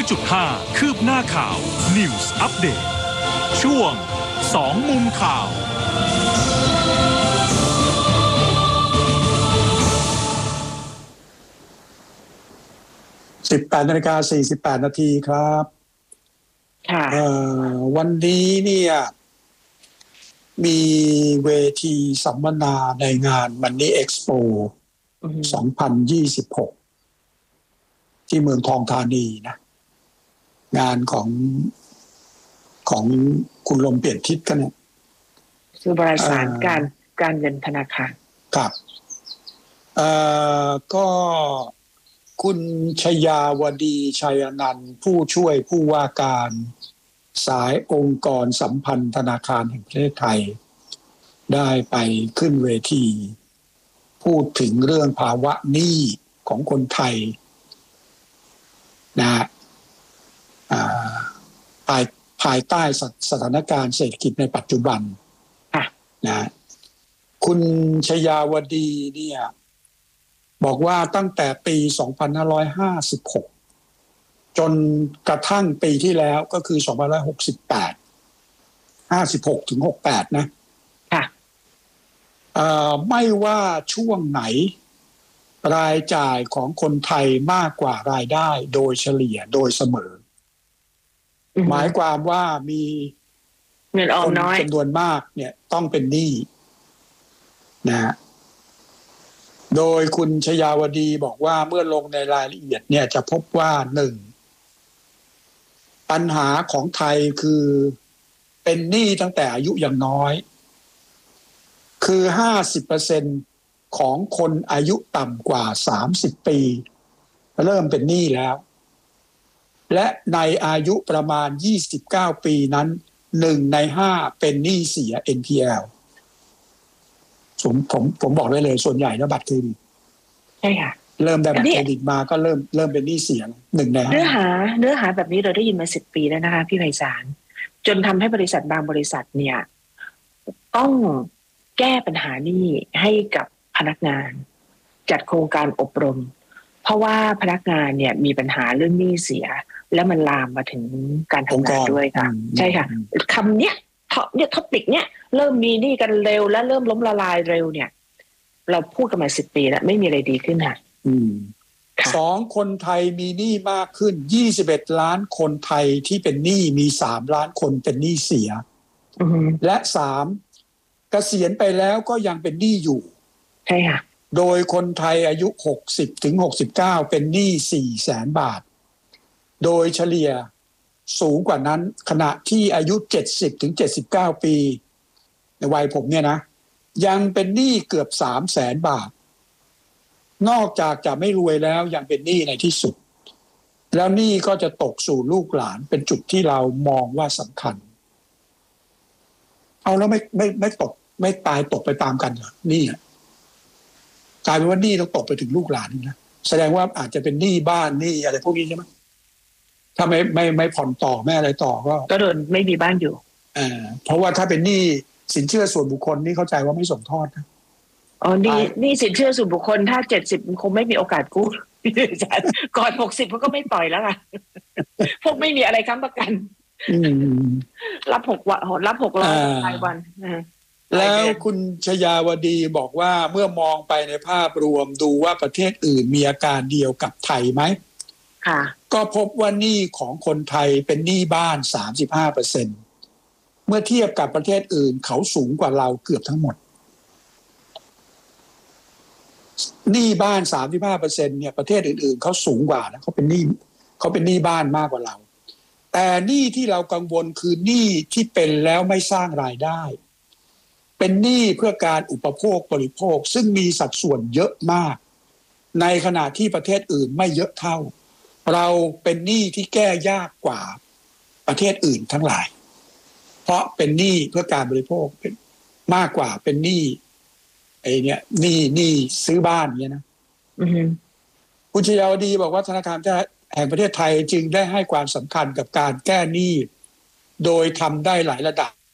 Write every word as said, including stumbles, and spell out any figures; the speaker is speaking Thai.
จุดห้า คืบหน้าข่าว News Update ช่วงสองมุมข่าวสิบแปดนาฬิกาสี่สิบแปดนาทีครับค่ะวันนี้เนี่ยมีเวทีสัมมนาในงาน Money Expo สองพันยี่สิบหกที่เมืองทองธานีนะงานของของคุณลมเปลี่ยนทิศกันเนี่ยคือบริษัทการการเงินธนาคารครับเอ่อก็คุณชยาวดีชัยนันท์ผู้ช่วยผู้ว่าการสายองค์กรสัมพันธ์ธนาคารแห่งประเทศไทยได้ไปขึ้นเวทีพูดถึงเรื่องภาวะหนี้ของคนไทยนะภายภายใต้สถานการณ์เศรษฐกิจในปัจจุบันนะคุณชยาวดีเนี่ยบอกว่าตั้งแต่ปีสองพันห้าร้อยห้าสิบหกจนกระทั่งปีที่แล้วก็คือสองพันห้าร้อยหกสิบแปด ห้าสิบหกถึงหกสิบแปดนะค่ะเอ่อไม่ว่าช่วงไหนรายจ่ายของคนไทยมากกว่ารายได้โดยเฉลี่ยโดยเสมอหมายความว่ามีเงินออมน้อยจำนวนมากเนี่ยต้องเป็นหนี้นะโดยคุณชยาวดีบอกว่าเมื่อลงในรายละเอียดเนี่ยจะพบว่าหนึ่งปัญหาของไทยคือเป็นหนี้ตั้งแต่อายุยังน้อยคือ ห้าสิบเปอร์เซ็นต์ ของคนอายุต่ำกว่าสามสิบปีเริ่มเป็นหนี้แล้วและในอายุประมาณยี่สิบเก้าปีนั้นหนึ่งในห้าเป็นหนี้เสีย เอ็น พี แอล ผมผมผมบอกได้เลยส่วนใหญ่แล้วบัตรเครดิตใช่ค่ะเริ่มได้บัตรเครดิตมาก็เริ่มเริ่มเป็นหนี้เสียหนึ่งในห้าเนื้อหาเนื้อหาแบบนี้เราได้ยินมาสิบปีแล้วนะคะพี่ไพศาลจนทำให้บริษัทบางบริษัทเนี่ยต้องแก้ปัญหานี้ให้กับพนักงานจัดโครงการอบรมเพราะว่าพนักงานเนี่ยมีปัญหาเรื่องหนี้เสียแล้วมันลามมาถึงการทำงานด้วยค่ะใช่ค่ะคำเนี้ยเนี่ยท็อปิกเนี้ยเริ่มมีหนี้กันเร็วและเริ่มล้มละลายเร็วเนี่ยเราพูดกันมาสิบปีแล้วไม่มีอะไรดีขึ้นค่ะสองคนไทยมีหนี้มากขึ้นยี่สิบเอ็ดล้านคนไทยที่เป็นหนี้มีสามล้านคนเป็นหนี้เสียและสามเกษียณไปแล้วก็ยังเป็นหนี้อยู่ใช่ค่ะโดยคนไทยอายุหกสิบถึงหกสิบเก้าเป็นหนี้สี่แสนบาทโดยเฉลี่ยสูงกว่านั้นขณะที่อายุเจ็ดสิบถึงเจ็ดสิบเก้าปีในวัยผมเนี่ยนะยังเป็นหนี้เกือบสามแสนบาทนอกจากจะไม่รวยแล้วยังเป็นหนี้ในที่สุดแล้วหนี้ก็จะตกสู่ลูกหลานเป็นจุดที่เรามองว่าสำคัญเอาแล้วไม่ไม่ไม่ตกไม่ตายตกไปตามกันเหรอหนี้กลายเป็นว่าหนี้ต้องตกไปถึงลูกหลานนะแสดงว่าอาจจะเป็นหนี้บ้านหนี้อะไรพวกนี้ใช่ไหมถ้าไม่ไม่ไม่ผ่อนต่อไม่อะไรต่อก็ก็โดนไม่มีบ้านอยู่อ่าเพราะว่าถ้าเป็นหนี้สินเชื่อส่วนบุคคลนี่เข้าใจว่าไม่ส่งทอดนะอ๋อนี่นี่สินเชื่อส่วนบุคคลถ้าเจ็ดสิบคงไม่มีโอกาสกู้ก่อนหกสิบเขาก็ไม่ปล่อยแล้วค่ะพวกไม่มีอะไรค้ำประกันรับหกวันรับหกร้อยรายวันแล้วคุณชยาวดีบอกว่าเมื่อมองไปในภาพรวมดูว่าประเทศอื่นมีอาการเดียวกับไทยไหมค่ะก็พบว่าหนี้ของคนไทยเป็นหนี้บ้าน สามสิบห้าเปอร์เซ็นต์ เมื่อเทียบกับประเทศอื่นเขาสูงกว่าเราเกือบทั้งหมดหนี้บ้าน สามสิบห้าเปอร์เซ็นต์ เนี่ยประเทศอื่นๆเขาสูงกว่านะเขาเป็นหนี้เขาเป็นหนี้บ้านมากกว่าเราแต่หนี้ที่เรากังวลคือหนี้ที่เป็นแล้วไม่สร้างรายได้เป็นหนี้เพื่อการอุปโภคบริโภคซึ่งมีสัดส่วนเยอะมากในขณะที่ประเทศอื่นไม่เยอะเท่าเราเป็นหนี้ที่แก้ยากกว่าประเทศอื่นทั้งหลายเพราะเป็นหนี้เพื่อการบริโภคเป็นมากกว่าเป็นหนี้ไอ้เนี่ยหนี้หนี้ซื้อบ้านเนี่ยนะคุณชยาวดีบอกว่าธนาคารแห่งประเทศไทยจึงได้ให้ความสำคัญกับการแก้หนี้โดยทำได้หลายระดับ